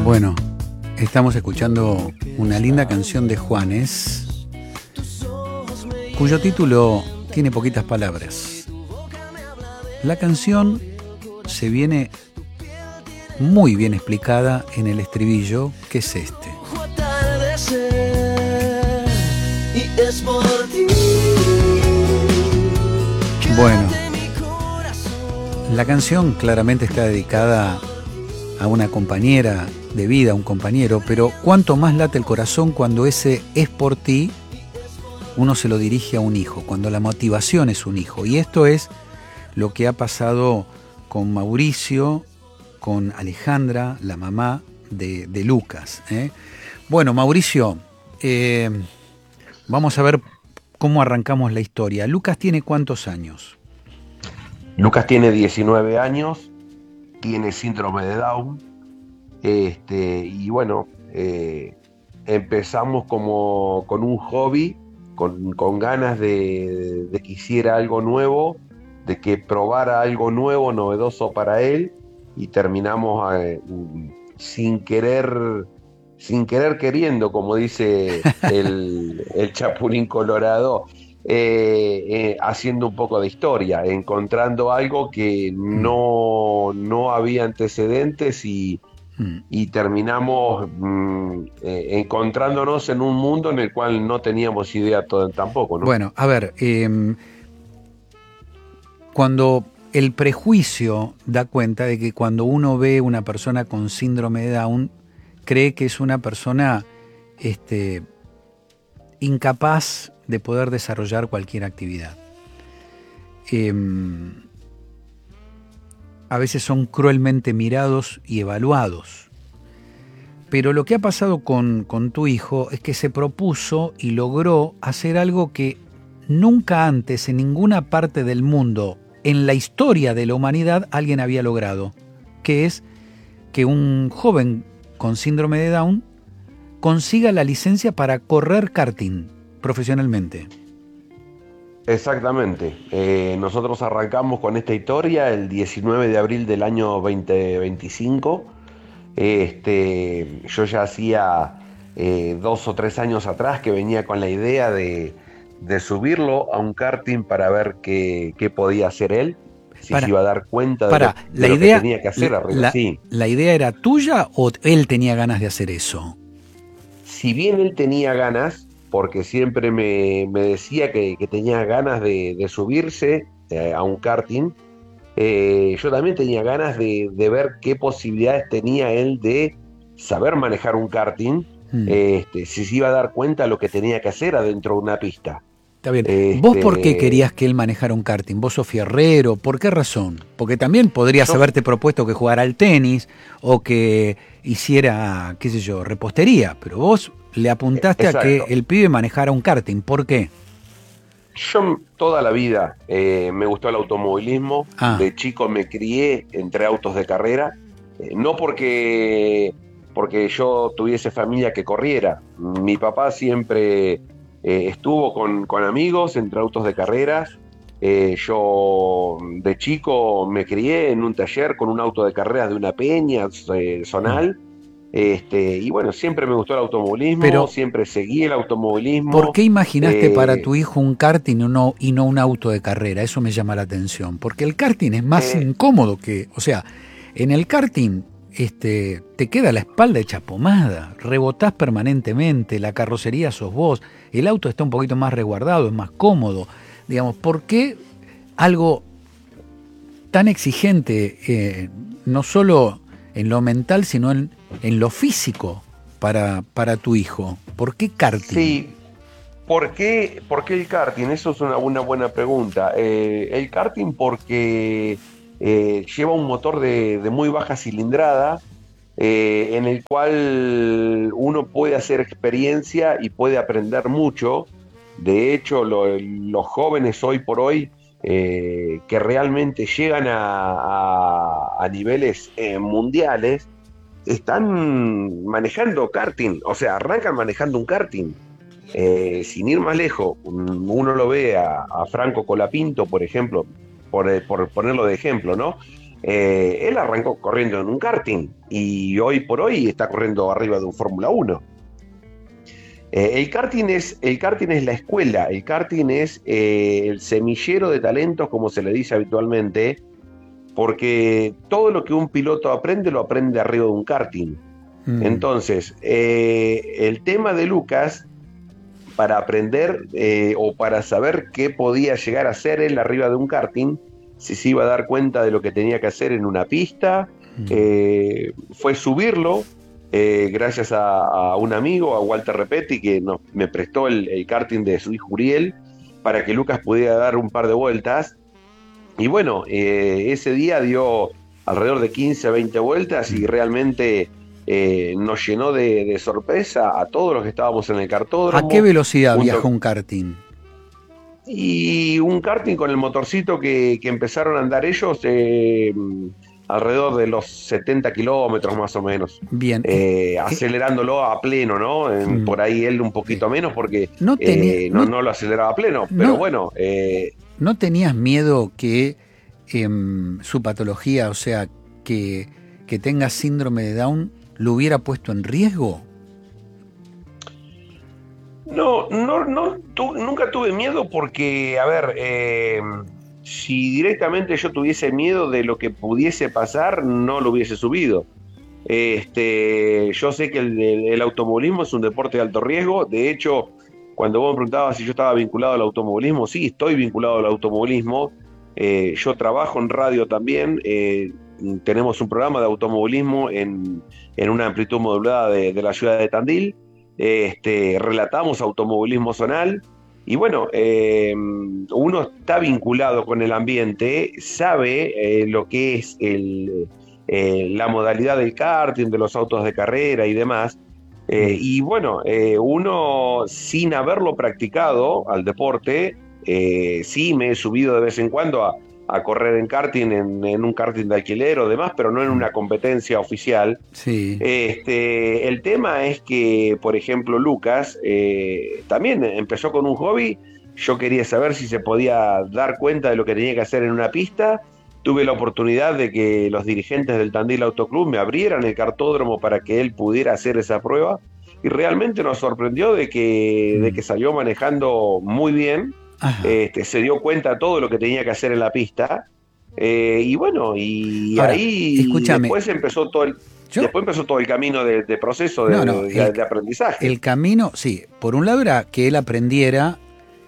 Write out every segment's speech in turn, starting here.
Bueno, estamos escuchando una linda canción de Juanes, cuyo título tiene poquitas palabras. La canción se viene muy bien explicada en el estribillo, que es este. Bueno, la canción claramente está dedicada a una compañera de vida, a un compañero, pero cuánto más late el corazón cuando ese es por ti uno se lo dirige a un hijo, cuando la motivación es un hijo. Y esto es lo que ha pasado con Mauricio, con Alejandra, la mamá de Lucas, ¿eh? Bueno, Mauricio, vamos a ver cómo arrancamos la historia. Lucas tiene ¿cuántos años? Lucas tiene 19 años, tiene síndrome de Down, y bueno, empezamos como con un hobby, con ganas de que hiciera algo nuevo, de que probara algo nuevo, novedoso para él, y terminamos sin querer queriendo, como dice el Chapulín Colorado, haciendo un poco de historia, encontrando algo que no había antecedentes y terminamos encontrándonos en un mundo en el cual no teníamos idea tampoco, ¿no? Bueno, a ver, cuando el prejuicio da cuenta de que cuando uno ve una persona con síndrome de Down, cree que es una persona incapaz de poder desarrollar cualquier actividad. A veces son cruelmente mirados y evaluados. Pero lo que ha pasado con tu hijo es que se propuso y logró hacer algo que nunca antes en ninguna parte del mundo, en la historia de la humanidad, alguien había logrado, que es que un joven con síndrome de Down consiga la licencia para correr karting profesionalmente. Exactamente. Nosotros arrancamos con esta historia el 19 de abril del año 2025. Yo ya hacía 2 o 3 años atrás que venía con la idea de subirlo a un karting para ver qué podía hacer él, si se iba a dar cuenta de lo que tenía que hacer arriba. Sí. ¿La idea era tuya o él tenía ganas de hacer eso? Si bien él tenía ganas, porque siempre me decía que tenía ganas de subirse a un karting, yo también tenía ganas de ver qué posibilidades tenía él de saber manejar un karting, si se iba a dar cuenta de lo que tenía que hacer adentro de una pista. Está bien. ¿Vos por qué querías que él manejara un karting? ¿Vos sos fierrero? ¿Por qué razón? Porque también podrías haberte propuesto que jugara al tenis o que hiciera, qué sé yo, repostería, pero vos le apuntaste a que el pibe manejara un karting. ¿Por qué? Yo toda la vida me gustó el automovilismo. De chico me crié entre autos de carrera, no porque yo tuviese familia que corriera. Mi papá siempre estuvo con amigos entre autos de carreras. Yo de chico me crié en un taller con un auto de carreras de una peña zonal. Y bueno, siempre me gustó el automovilismo, pero siempre seguí el automovilismo. ¿Por qué imaginaste para tu hijo un karting y no un auto de carrera? Eso me llama la atención, porque el karting es más incómodo que, o sea, en el karting te queda la espalda hecha pomada, rebotás permanentemente, la carrocería sos vos, el auto está un poquito más resguardado, es más cómodo. Digamos, ¿por qué algo tan exigente, no solo en lo mental, sino en lo físico para tu hijo? ¿Por qué karting? Sí, ¿por qué el karting? Eso es una buena pregunta. El karting porque lleva un motor de muy baja cilindrada, en el cual uno puede hacer experiencia y puede aprender mucho. De hecho, los jóvenes hoy por hoy que realmente llegan a niveles mundiales, están manejando karting, o sea, arrancan manejando un karting. Sin ir más lejos, uno lo ve a Franco Colapinto, por ejemplo, por ponerlo de ejemplo, ¿no? él arrancó corriendo en un karting y hoy por hoy está corriendo arriba de un Fórmula 1. El karting es la escuela, el karting es el semillero de talentos, como se le dice habitualmente, porque todo lo que un piloto aprende, lo aprende arriba de un karting. Entonces, el tema de Lucas, para aprender o para saber qué podía llegar a hacer él arriba de un karting, si se iba a dar cuenta de lo que tenía que hacer en una pista, fue subirlo, gracias a un amigo, a Walter Repetti, que me prestó el karting de su hijo Uriel, para que Lucas pudiera dar un par de vueltas. Y bueno, ese día dio alrededor de 15 a 20 vueltas y realmente nos llenó de sorpresa a todos los que estábamos en el kartódromo. ¿A qué velocidad viaja un karting? Y un karting con el motorcito que empezaron a andar ellos, alrededor de los 70 kilómetros más o menos. Bien. Acelerándolo a pleno, ¿no? Por ahí él un poquito menos porque no lo aceleraba a pleno, pero bueno. ¿No tenías miedo que su patología, o sea, que tenga síndrome de Down, lo hubiera puesto en riesgo? No, nunca tuve miedo porque, a ver, si directamente yo tuviese miedo de lo que pudiese pasar, no lo hubiese subido. Yo sé que el automovilismo es un deporte de alto riesgo. De hecho, cuando vos me preguntabas si yo estaba vinculado al automovilismo, sí, estoy vinculado al automovilismo. Yo trabajo en radio también. Tenemos un programa de automovilismo en una amplitud modulada de la ciudad de Tandil. Relatamos automovilismo zonal. Y bueno, uno está vinculado con el ambiente, sabe lo que es la modalidad del karting, de los autos de carrera y demás. Y bueno, uno sin haberlo practicado al deporte, sí me he subido de vez en cuando a correr en karting, en un karting de alquiler o demás, pero no en una competencia oficial. Sí. El tema es que, por ejemplo, Lucas también empezó con un hobby. Yo quería saber si se podía dar cuenta de lo que tenía que hacer en una pista. Tuve la oportunidad de que los dirigentes del Tandil Autoclub me abrieran el kartódromo para que él pudiera hacer esa prueba, y realmente nos sorprendió de que salió manejando muy bien. Se dio cuenta de todo lo que tenía que hacer en la pista, y bueno, y ahora, ahí después empezó todo el camino de proceso de aprendizaje. El camino, sí, por un lado era que él aprendiera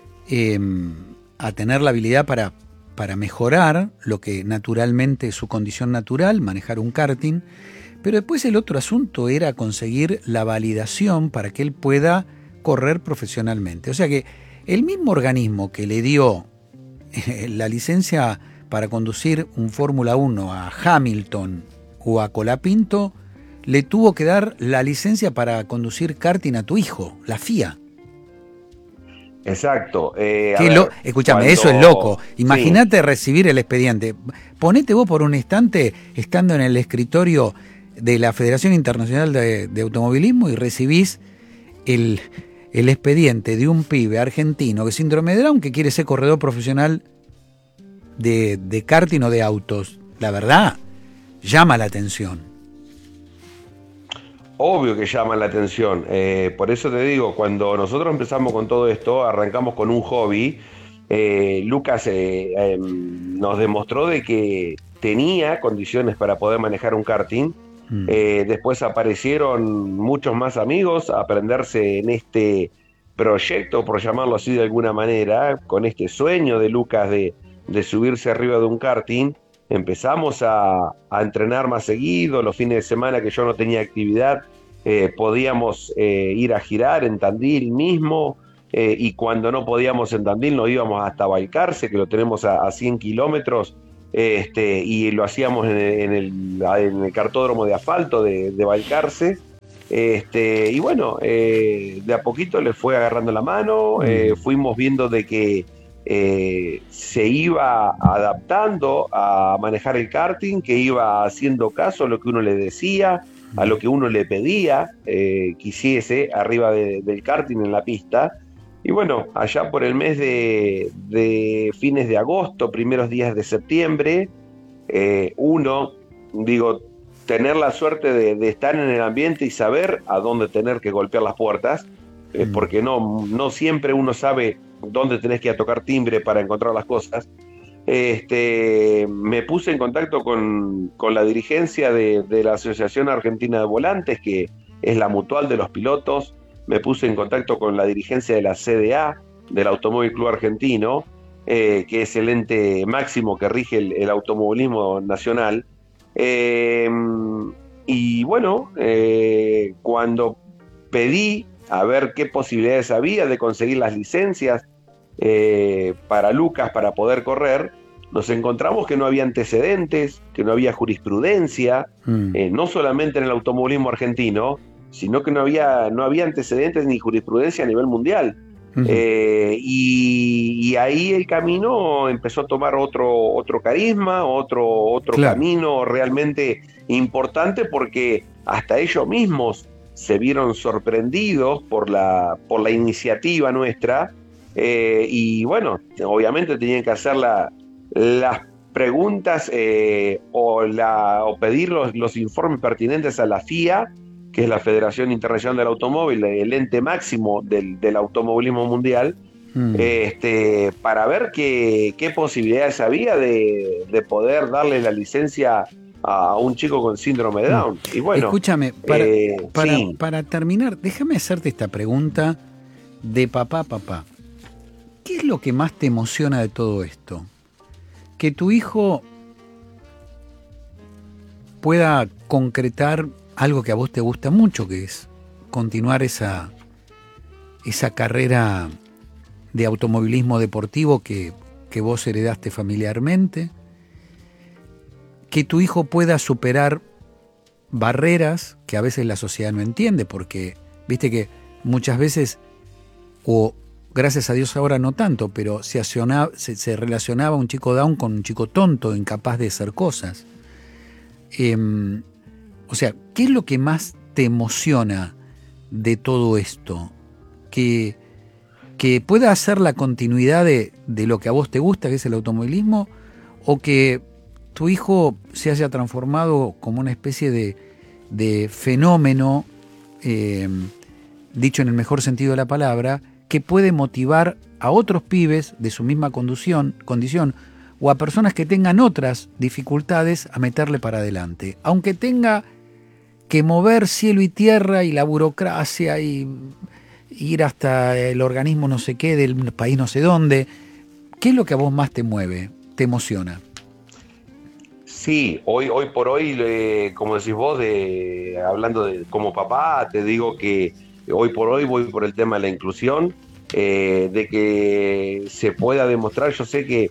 a tener la habilidad para mejorar lo que naturalmente es su condición natural, manejar un karting, pero después el otro asunto era conseguir la validación para que él pueda correr profesionalmente. O sea que el mismo organismo que le dio la licencia para conducir un Fórmula 1 a Hamilton o a Colapinto, le tuvo que dar la licencia para conducir karting a tu hijo, la FIA. Exacto. Escúchame, eso es loco. Imagínate recibir el expediente. Ponete vos por un instante estando en el escritorio de la Federación Internacional de Automovilismo y recibís el expediente de un pibe argentino que es síndrome de Down, que quiere ser corredor profesional de karting o de autos. La verdad, llama la atención. Obvio que llama la atención. Por eso te digo, cuando nosotros empezamos con todo esto, arrancamos con un hobby. Lucas nos demostró de que tenía condiciones para poder manejar un karting. Después aparecieron muchos más amigos a aprenderse en este proyecto, por llamarlo así de alguna manera, con este sueño de Lucas de subirse arriba de un karting. Empezamos a entrenar más seguido. Los fines de semana que yo no tenía actividad, podíamos ir a girar en Tandil mismo, y cuando no podíamos en Tandil nos íbamos hasta Balcarce, que lo tenemos a 100 kilómetros, y lo hacíamos en el kartódromo de asfalto de Balcarce. Y bueno, de a poquito le fue agarrando la mano. Fuimos viendo de que se iba adaptando a manejar el karting, que iba haciendo caso a lo que uno le decía, a lo que uno le pedía que hiciese arriba del karting en la pista. Y bueno, allá por el mes de fines de agosto, primeros días de septiembre, Uno, digo, tener la suerte de estar en el ambiente y saber a dónde tener que golpear las puertas, porque no siempre uno sabe dónde tenés que ir a tocar timbre para encontrar las cosas. Me puse en contacto con la dirigencia de la Asociación Argentina de Volantes, que es la mutual de los pilotos. Me puse en contacto con la dirigencia de la CDA, del Automóvil Club Argentino, que es el ente máximo que rige el automovilismo nacional. Y bueno, cuando pedí a ver qué posibilidades había de conseguir las licencias para Lucas para poder correr, nos encontramos que no había antecedentes, que no había jurisprudencia, no solamente en el automovilismo argentino, sino que no había antecedentes ni jurisprudencia a nivel mundial. Y ahí el camino empezó a tomar otro carisma, otro claro, camino realmente importante, porque hasta ellos mismos se vieron sorprendidos por la iniciativa nuestra, y bueno, obviamente tenían que hacer las preguntas o pedir los informes pertinentes a la FIA, que es la Federación Internacional del Automóvil, el ente máximo del automovilismo mundial, para ver qué posibilidades había de poder darle la licencia a un chico con síndrome de Down. Y bueno, escúchame, para terminar, déjame hacerte esta pregunta de papá. ¿Qué es lo que más te emociona de todo esto? Que tu hijo pueda concretar algo que a vos te gusta mucho, que es continuar esa carrera de automovilismo deportivo que vos heredaste familiarmente, que tu hijo pueda superar barreras que a veces la sociedad no entiende, porque viste que muchas veces, o gracias a Dios ahora no tanto, pero se relacionaba un chico Down con un chico tonto, incapaz de hacer cosas. O sea, ¿qué es lo que más te emociona de todo esto? Que pueda hacer la continuidad de lo que a vos te gusta, que es el automovilismo, o que tu hijo se haya transformado como una especie de fenómeno, dicho en el mejor sentido de la palabra, que puede motivar a otros pibes de su misma condición o a personas que tengan otras dificultades a meterle para adelante, aunque tenga que mover cielo y tierra y la burocracia y ir hasta el organismo no sé qué del país no sé dónde. ¿Qué es lo que a vos más te mueve, te emociona? Sí, hoy por hoy, como decís vos, hablando como papá, te digo que hoy por hoy voy por el tema de la inclusión, de que se pueda demostrar. Yo sé que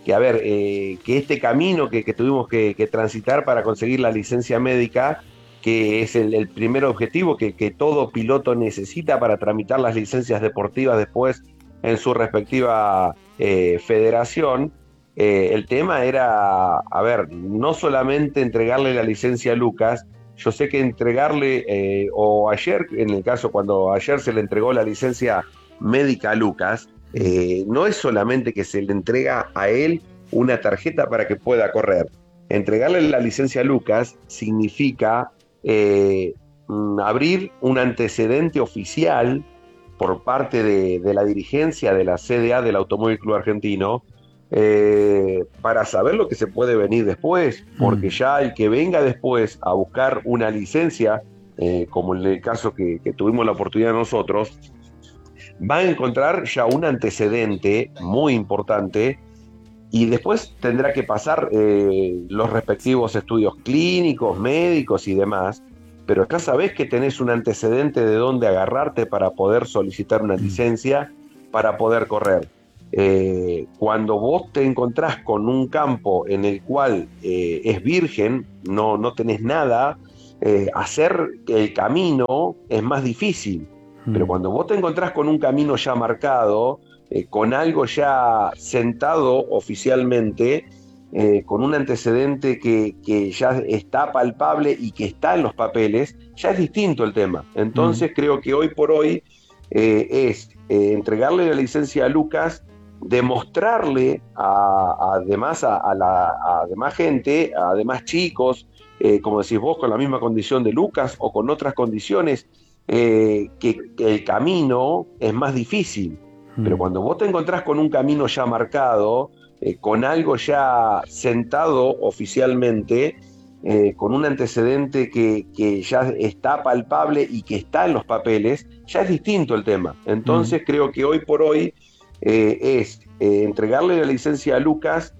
este camino que tuvimos que transitar para conseguir la licencia médica, que es el primer objetivo que todo piloto necesita para tramitar las licencias deportivas después en su respectiva federación. El tema era, no solamente entregarle la licencia a Lucas. Yo sé que entregarle, o ayer, en el caso cuando ayer se le entregó la licencia médica a Lucas, no es solamente que se le entrega a él una tarjeta para que pueda correr. Entregarle la licencia a Lucas significa abrir un antecedente oficial por parte de la dirigencia de la CDA del Automóvil Club Argentino, para saber lo que se puede venir después, porque ya el que venga después a buscar una licencia, como en el caso que tuvimos la oportunidad nosotros, va a encontrar ya un antecedente muy importante, y después tendrá que pasar los respectivos estudios clínicos, médicos y demás, pero acá sabés que tenés un antecedente de dónde agarrarte para poder solicitar una licencia, para poder correr. Cuando vos te encontrás con un campo en el cual es virgen, no tenés nada, hacer el camino es más difícil. Pero cuando vos te encontrás con un camino ya marcado, con algo ya sentado oficialmente, con un antecedente que ya está palpable y que está en los papeles, ya es distinto el tema. Entonces creo que hoy por hoy es entregarle la licencia a Lucas, demostrarle a demás gente, a demás chicos, como decís vos, con la misma condición de Lucas o con otras condiciones, que el camino es más difícil. Pero cuando vos te encontrás con un camino ya marcado, con algo ya sentado oficialmente, con un antecedente que ya está palpable y que está en los papeles, ya es distinto el tema. Entonces creo que hoy por hoy es entregarle la licencia a Lucas